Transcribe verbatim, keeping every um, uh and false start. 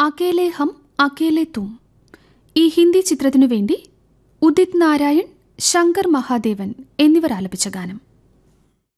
അകേലെ ഹം അകേലെ തും. ഈ ഹിന്ദി ചിത്രത്തിനു വേണ്ടി ഉദിത് നാരായൺ, ശങ്കർ മഹാദേവൻ എന്നിവർ ആലപിച്ച ഗാനം.